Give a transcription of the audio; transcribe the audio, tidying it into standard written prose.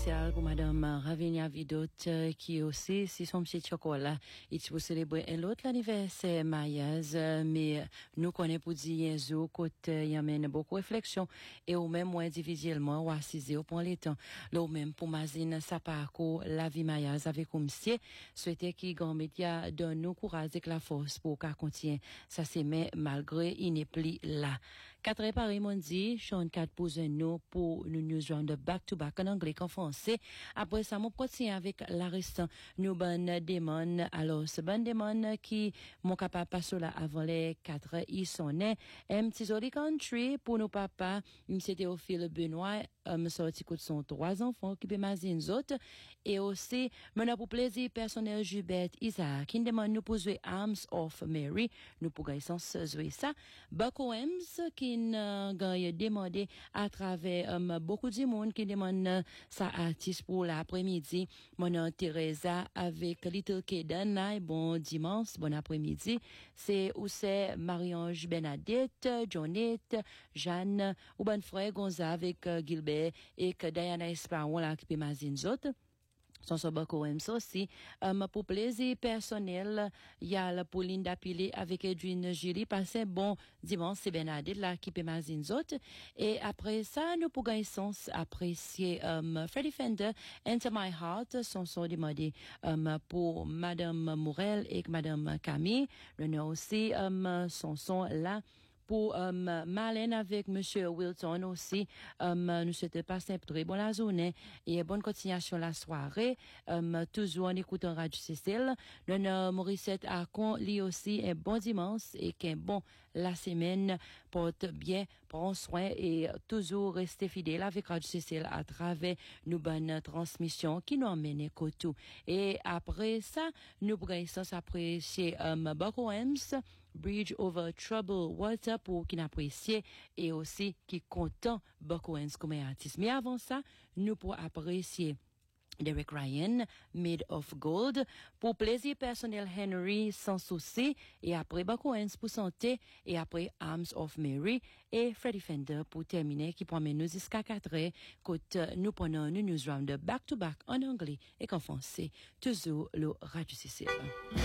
spécial pour Madame Ravinia Vidot qui aussi, si son petit chocolat, il pour célébrer un autre l'anniversaire Mayaz, mais nous connaissons pour dire Yezo, côté y amène beaucoup de réflexion et au même moins individuellement ou assisé au point les temps. Là même pour Mazine sa parcours la vie Mayaz avec comme si souhaitait qu'il grand média donne nous courage et la force pour qu'à continuer ça c'est mais malgré il n'est plus là. 4 Paris Mondi, Sean 4 pour nous pour nous news round back to back en anglais qu'en français. Après ça, mon continue avec l'arrestant nous bonne démon. Alors, ce bon démon qui mon capable passer là avant les 4 ils sont nés. Mtizoli Country pour nos papa, c'était Théophile Benoît, sorti de son 3 enfants qui peut mazine autres et aussi maintenant pour plaisir personnel Jubert Isaac qui demande nous pour jouer Arms of Mary nous pour gagner jouer ça Bucko Ems qui gagne demandé à travers beaucoup de monde qui demande sa artiste pour l'après-midi mon Teresa avec Little Kedan bon dimanche bon après-midi c'est où c'est Marie-Ange Bernadette Jonette Jeanne ou bon frère Gonza avec Gilbert et que Diana Esparon là qui peut mazine autres son beaucoup aussi pour plaisir personnel il y a la Pauline d'appeler avec Edwin Julie passer bon dimanche c'est Bernadette là qui peut mazine autres et après ça nous pour gagner sens apprécier Freddie Fender Enter My Heart son demandé pour Madame Morel et Madame Camille nous aussi son là pour Marlène avec Monsieur Wilton aussi nous souhaitons passer une très bonne journée et bonne continuation la soirée toujours en écoutant Radio Cécile nous Morissette Arcon lui aussi un bon dimanche et qu'un bon la semaine porte bien prend soin et toujours rester fidèle avec Radio Cécile à travers nos bonnes transmissions qui nous emmènent tout et après ça nous pourrons s'apprécier Bucko Ems Bridge over Troubled Water pour qui n'apprécie et aussi qui content beaucoup comme artiste. Mais avant ça, nous pour apprécier Derek Ryan, Made of Gold, pour plaisir personnel Henry sans souci, et après Bucko Ems pour santé, et après Arms of Mary, et Freddie Fender pour terminer, qui promène nous jusqu'à 4 heures, quand nous prenons une news round back to back en anglais et qu'en français, toujours le Radio Cécile.